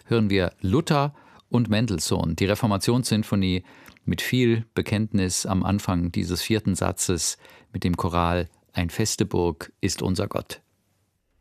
hören wir Luther und Mendelssohn, die Reformationssinfonie mit viel Bekenntnis am Anfang dieses 4. Satzes mit dem Choral Ein feste Burg ist unser Gott.